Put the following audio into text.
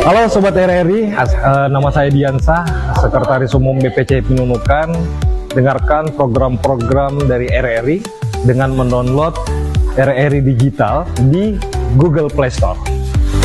Halo Sobat RRI, nama saya Diansah, Sekretaris Umum BPC Penunukan. Dengarkan program-program dari RRI dengan mendownload RRI Digital di Google Play Store.